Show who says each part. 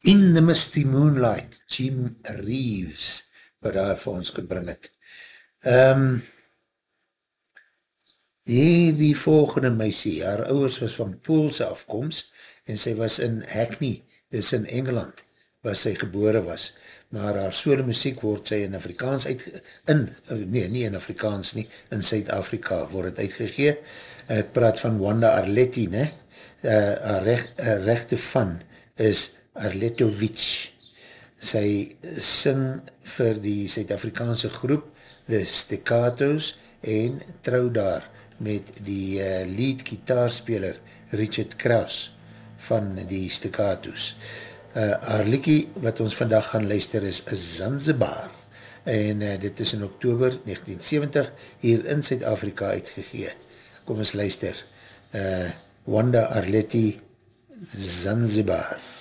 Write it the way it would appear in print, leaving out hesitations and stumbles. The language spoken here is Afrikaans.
Speaker 1: In the Misty Moonlight, Jim Reeves, wat daar vir ons gebring het. Die volgende meisie, haar ouers was van Poolse afkomst, en sy was in Hackney, dis in Engeland, waar sy gebore was, maar haar solo muziek word sy in Afrikaans nie in Afrikaans nie, in Suid-Afrika word het uitgegee. Ek praat van Wanda Arletty, ne? Haar rechte van is Arletowicz. Sy sing vir die Suid-Afrikaanse groep The Staccatos en trou daar met die lead gitaarspeler Richard Krause van die Staccatos. Haar liekie wat ons vandag gaan luister is Zanzibar en dit is in Oktober 1970 hier in Suid-Afrika uitgegee. Kom ons luister. Wanda Arletty, Zanzibar.